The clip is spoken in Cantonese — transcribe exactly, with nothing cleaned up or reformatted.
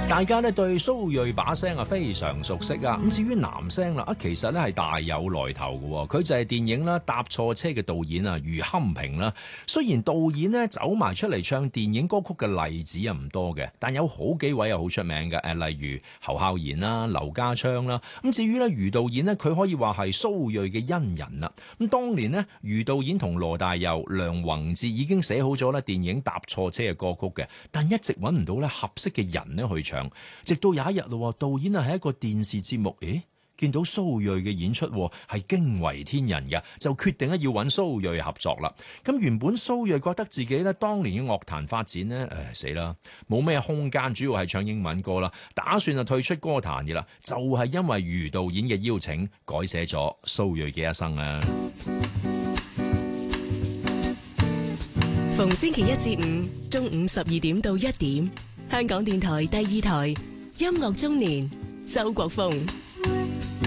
大家咧對蘇芮把聲啊非常熟悉啊，咁至於男聲啦，啊其實咧係大有來頭嘅，佢就係電影啦《搭錯車》嘅導演啊余堪平啦。雖然導演咧走埋出嚟唱電影歌曲嘅例子啊唔多嘅，但有好幾位係好出名嘅，誒例如侯孝賢啦、劉家昌啦。咁至於咧余導演咧，佢可以話係蘇芮嘅恩人啦。咁當年咧余導演同羅大佑、梁宏志已經寫好咗咧電影《搭錯車》嘅歌曲嘅，但一直揾唔到咧合適嘅人咧去唱。直到有一日咯，導演啊喺一個電視節目，誒見到蘇芮嘅演出係驚為天人嘅，就決定咧要揾蘇芮合作啦。咁原本蘇芮覺得自己咧當年嘅樂壇發展咧，誒死啦，冇咩空間，主要係唱英文歌啦，打算啊退出歌壇嘅啦。就係因為余導演嘅邀請，改寫咗蘇芮嘅一生啊。 逢星期一至五中午十二點到一點，香港電台第二台音樂中年，周國峰。